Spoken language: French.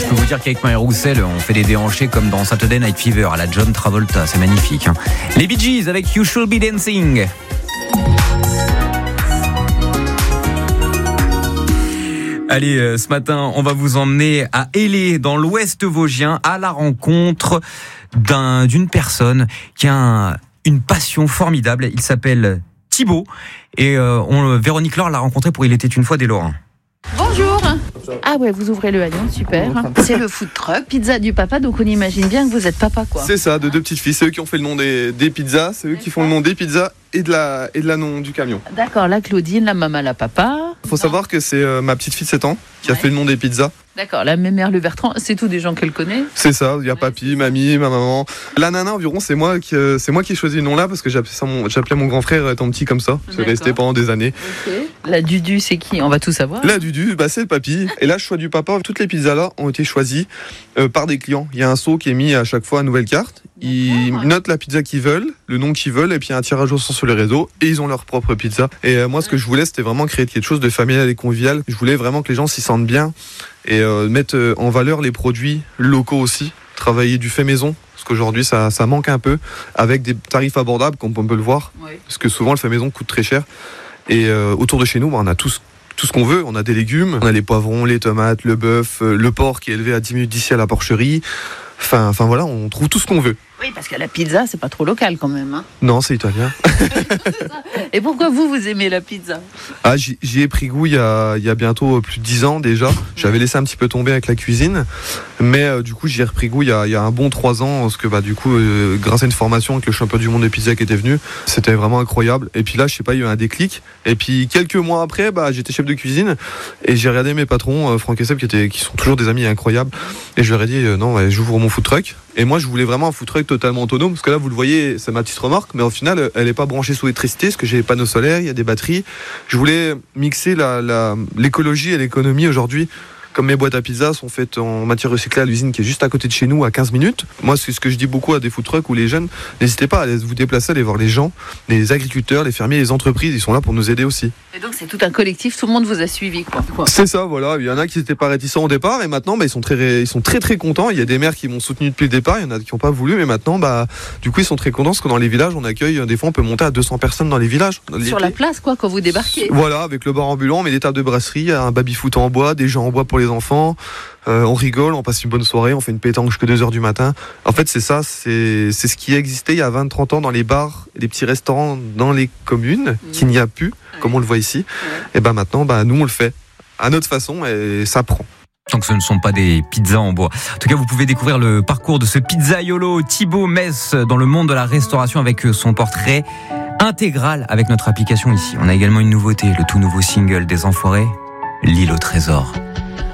je peux vous dire qu'avec Maya Roussel, on fait des déhanchés comme dans Saturday Night Fever à la John Travolta, c'est magnifique. Les Bee Gees avec You Should Be Dancing. Allez, ce matin, on va vous emmener à Hélé, dans l'Ouest vosgien, à la rencontre d'une personne qui a une passion formidable. Il s'appelle Thibaut et Véronique Laure l'a rencontré pour Il était une fois des Lorrains. Bonjour. Ah ouais, vous ouvrez le haillon, super. C'est le food truck, pizza du papa, donc on imagine bien que vous êtes papa, quoi. C'est ça, de deux petites filles. C'est eux qui ont fait le nom des pizzas, c'est eux qui font le nom des pizzas et de la nom du camion. D'accord, la Claudine, la maman, la papa. Il faut savoir que c'est ma petite fille de 7 ans qui a fait le nom des pizzas. D'accord, la mère le Bertrand, c'est tous des gens qu'elle connaît. C'est ça, il y a papy, mamie, ma maman. La nana environ, c'est moi qui ai choisi le nom là parce que j'appelais mon grand frère étant petit comme ça. C'est resté pendant des années. Okay. La Dudu, c'est qui? On va tout savoir. La Dudu, c'est le papy. Et là, choix du papa, toutes les pizzas là ont été choisies par des clients. Il y a un seau qui est mis à chaque fois à nouvelle carte. Ils notent la pizza qu'ils veulent, le nom qu'ils veulent, et puis il y a un tirage au sort sur les réseaux, et ils ont leur propre pizza. Et moi, ce que je voulais, c'était vraiment créer quelque chose de familial et convivial. Je voulais vraiment que les gens s'y sentent bien et mettre en valeur les produits locaux aussi. Travailler du fait maison, parce qu'aujourd'hui, ça manque un peu, avec des tarifs abordables, comme on peut le voir, parce que souvent, le fait maison coûte très cher. Et autour de chez nous, on a tout ce qu'on veut. On a des légumes, on a les poivrons, les tomates, le bœuf, le porc qui est élevé à 10 minutes d'ici à la porcherie. Enfin voilà, on trouve tout ce qu'on veut. Oui, parce que la pizza, c'est pas trop local quand même. Hein. Non, c'est italien. Et pourquoi vous aimez la pizza? J'y ai pris goût il y a bientôt plus de 10 ans déjà. J'avais laissé un petit peu tomber avec la cuisine. Mais du coup, j'y ai repris goût il y a un bon 3 ans. Parce que du coup, grâce à une formation avec le champion du monde de pizza qui était venu, c'était vraiment incroyable. Et puis là, je sais pas, il y a eu un déclic. Et puis quelques mois après, j'étais chef de cuisine. Et j'ai regardé mes patrons, Franck et Seb, qui sont toujours des amis incroyables. Et je leur ai dit, non, j'ouvre mon food truck. Et moi, je voulais vraiment un food truck totalement autonome, parce que là, vous le voyez, c'est ma petite remarque, mais au final, elle n'est pas branchée sous l'électricité, parce que j'ai des panneaux solaires, il y a des batteries. Je voulais mixer l'écologie et l'économie aujourd'hui. Comme mes boîtes à pizza sont faites en matière recyclée à l'usine qui est juste à côté de chez nous, à 15 minutes. Moi, c'est ce que je dis beaucoup à des food trucks ou les jeunes. N'hésitez pas à aller vous déplacer, aller voir les gens, les agriculteurs, les fermiers, les entreprises. Ils sont là pour nous aider aussi. Et donc, c'est tout un collectif. Tout le monde vous a suivi, quoi. C'est ça, voilà. Il y en a qui n'étaient pas réticents au départ et maintenant, ils sont très, très contents. Il y a des maires qui m'ont soutenu depuis le départ. Il y en a qui n'ont pas voulu, mais maintenant, du coup, ils sont très contents parce que dans les villages, on accueille, des fois, on peut monter à 200 personnes dans les villages. Sur la place, quoi, quand vous débarquez. Voilà, avec le bar ambulant, on met des tables de brasserie, un baby-foot en bois, des gens en bois pour les enfants. On rigole, on passe une bonne soirée, on fait une pétanque jusqu'à 2h du matin. En fait, c'est ça, c'est ce qui existait il y a 20-30 ans dans les bars, les petits restaurants dans les communes, qu'il n'y a plus, comme on le voit ici. Et maintenant, nous, on le fait à notre façon et ça prend. Donc ce ne sont pas des pizzas en bois. En tout cas, vous pouvez découvrir le parcours de ce pizzaiolo Thibaut Metz dans le monde de la restauration avec son portrait intégral avec notre application ici. On a également une nouveauté, le tout nouveau single des Enfoirés, L'île au trésor.